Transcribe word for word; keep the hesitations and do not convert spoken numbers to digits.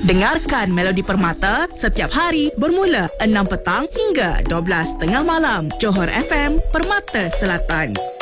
Dengarkan Melodi Permata setiap hari bermula enam petang hingga dua belas tengah malam. Johor F M, Permata Selatan.